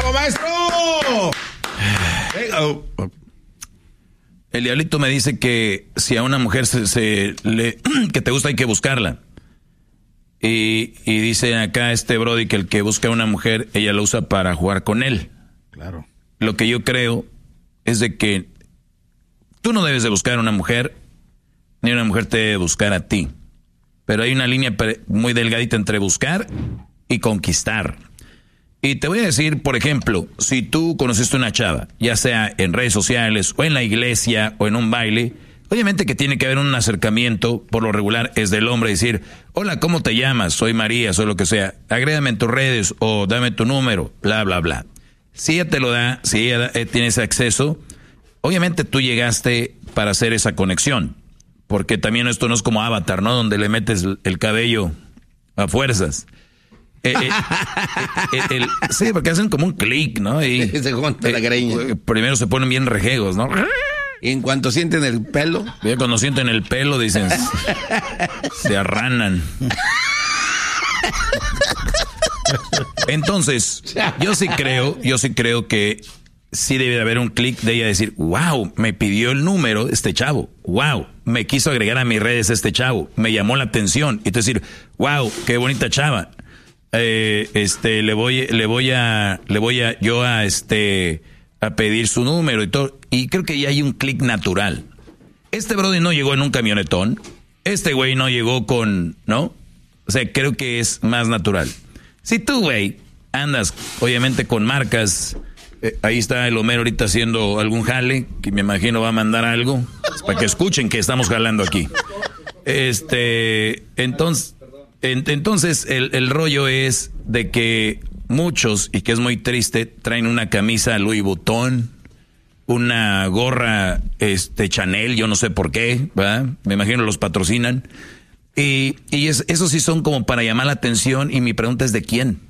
¡Bravo, maestro! El diablito me dice que si a una mujer que te gusta hay que buscarla. Y dice acá brody que el que busca a una mujer, ella la usa para jugar con él. Claro. Lo que yo creo es de que tú no debes de buscar a una mujer, ni una mujer te debe buscar a ti. Pero hay una línea muy delgadita entre buscar y conquistar. Y te voy a decir, por ejemplo, si tú conociste una chava, ya sea en redes sociales, o en la iglesia, o en un baile, obviamente que tiene que haber un acercamiento, por lo regular es del hombre decir, hola, ¿cómo te llamas? Soy María, soy lo que sea, agrégame en tus redes, o dame tu número, bla, bla, bla. Si ella te lo da, si ella tiene ese acceso, obviamente tú llegaste para hacer esa conexión, porque también esto no es como Avatar, ¿no? Donde le metes el cabello a fuerzas. Sí, porque hacen como un clic, ¿no? Y se junta la greña. Primero se ponen bien rejegos, ¿no? Y en cuanto sienten el pelo, ya cuando sienten el pelo dicen, se arranan. Entonces, yo sí creo que sí debe de haber un clic de ella decir, wow, me pidió el número este chavo, wow, me quiso agregar a mis redes este chavo, me llamó la atención, y tú decir, wow, qué bonita chava. Le voy a pedir su número y todo, y creo que ya hay un clic natural. Este brody no llegó en un camionetón, este güey no llegó ¿no? O sea, creo que es más natural. Si tú, güey, andas obviamente con marcas, ahí está el Homero ahorita haciendo algún jale, que me imagino va a mandar algo, para que escuchen que estamos jalando aquí. Entonces el rollo es de que muchos, y que es muy triste, traen una camisa Louis Vuitton, una gorra Chanel, yo no sé por qué, ¿verdad? Me imagino los patrocinan. Y esos sí son como para llamar la atención, y mi pregunta es ¿de quién?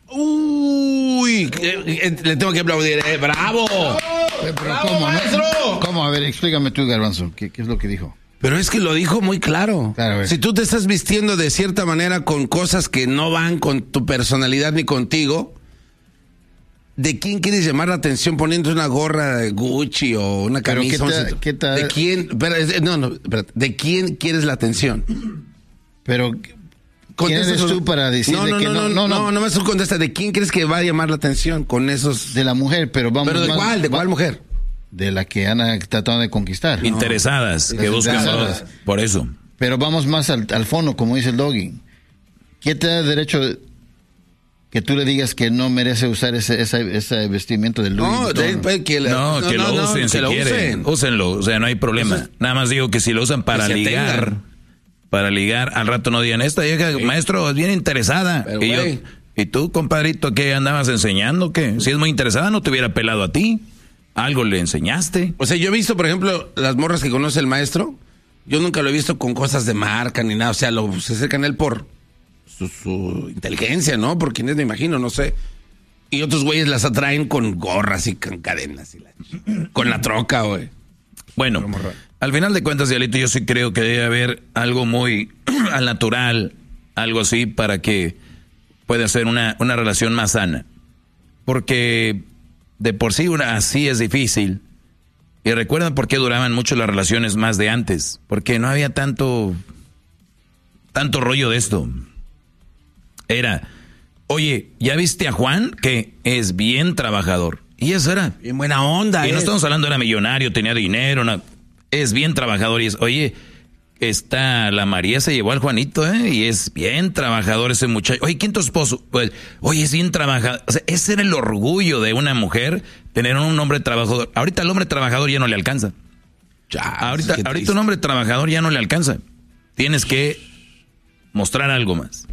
Uy, le tengo que aplaudir, ¡bravo! Pero ¿cómo, maestro? ¿Cómo? A ver, explícame tú, Garbanzo, ¿qué es lo que dijo? Pero es que lo dijo muy claro. Si tú te estás vistiendo de cierta manera con cosas que no van con tu personalidad ni contigo, ¿de quién quieres llamar la atención poniendo una gorra de Gucci o una camisa? ¿Qué tal? ¿De quién? Espérate, ¿de quién quieres la atención? Pero ¿quién eres tú para decirle que no? No, más tú contesta. ¿De quién crees que va a llamar la atención con esos? De la mujer, pero vamos. ¿Pero de cuál mujer? De la que han tratado de conquistar. Interesadas, que buscan por eso. Pero vamos más al fondo, como dice el Doggy. ¿Quién te da derecho que tú le digas que no merece usar ese vestimento del Louis Vuitton? Que lo usen si quieren. Úsenlo, o sea, no hay problema. Nada más digo que si lo usan para ligar, al rato no digan, esta vieja, maestro, es bien interesada. Y tú, compadrito, ¿qué andabas enseñando? ¿Qué? Si es muy interesada, no te hubiera pelado a ti. ¿Algo le enseñaste? O sea, yo he visto, por ejemplo, las morras que conoce el maestro, yo nunca lo he visto con cosas de marca ni nada. O sea, se acercan a él por su inteligencia, ¿no? Por quienes me imagino, no sé. Y otros güeyes las atraen con gorras y con cadenas. Con la troca, güey. Bueno, al final de cuentas, Dialito, yo sí creo que debe haber algo muy al natural, algo así, para que pueda ser una relación más sana. Porque de por sí así es difícil. Y recuerdan por qué duraban mucho las relaciones más de antes. Porque no había tanto rollo de esto. Era, oye, ¿ya viste a Juan? Que es bien trabajador. Y eso era. Bien buena onda. Y no estamos hablando, era millonario, tenía dinero. Es bien trabajador. Y es, oye, la María se llevó al Juanito, y es bien trabajador ese muchacho. Oye, ¿quién es tu esposo? Pues, oye, es bien trabajador. O sea, ese era el orgullo de una mujer, tener un hombre trabajador. Ahorita el hombre trabajador ya no le alcanza. Ahorita un hombre trabajador ya no le alcanza. Tienes que mostrar algo más.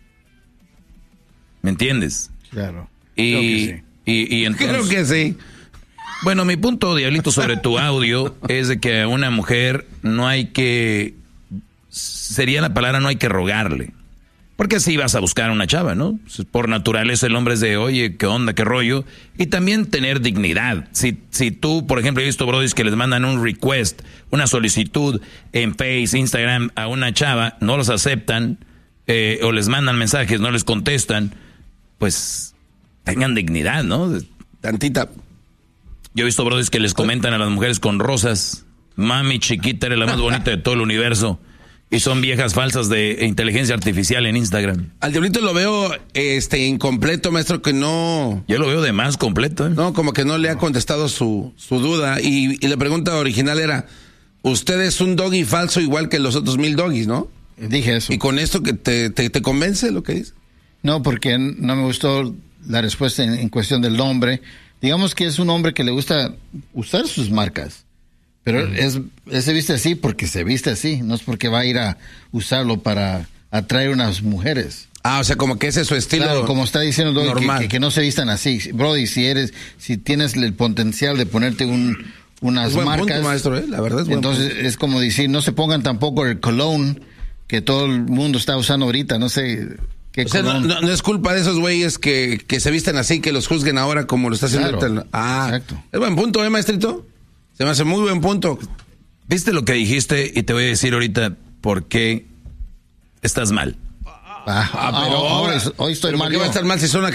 ¿Me entiendes? Claro. Y entonces, creo que sí. Bueno, mi punto, Diablito, sobre tu audio es de que a una mujer no hay que, sería la palabra, no hay que rogarle. Porque así vas a buscar a una chava, ¿no? Por naturaleza el hombre es de, oye, ¿qué onda, qué rollo? Y también tener dignidad. Si tú, por ejemplo, he visto brodis que les mandan un request, una solicitud en Face, Instagram a una chava, no los aceptan, o les mandan mensajes, no les contestan, pues tengan dignidad, ¿no? Tantita. Yo he visto brothers que les comentan a las mujeres con rosas, mami chiquita, eres la más bonita de todo el universo. Y son viejas falsas de inteligencia artificial en Instagram. Al diablito lo veo incompleto, maestro, que no... Yo lo veo de más completo, ¿eh? No, como que no le ha contestado su duda. Y la pregunta original era, usted es un doggy falso igual que los otros 1000 doggies, ¿no? Dije eso. ¿Y con esto que te convence lo que dice? No, porque no me gustó la respuesta en cuestión del nombre. Digamos que es un hombre que le gusta usar sus marcas. Pero él se viste así porque se viste así, no es porque va a ir a usarlo para atraer unas mujeres. Ah, o sea, como que ese es su estilo. Claro, como está diciendo Doggy, normal. que no se vistan así. Brody, si tienes el potencial de ponerte unas buen marcas. Punto, maestro, la verdad es buen entonces punto. Es como decir, no se pongan tampoco el cologne que todo el mundo está usando ahorita, no sé qué o sea, no es culpa de esos güeyes que se visten así, que los juzguen ahora como lo está haciendo. Claro, exacto. Es buen punto, maestrito. Se me hace muy buen punto. ¿Viste lo que dijiste? Y te voy a decir ahorita por qué estás mal. Pero hoy estoy mal. ¿Por qué va a estar mal si son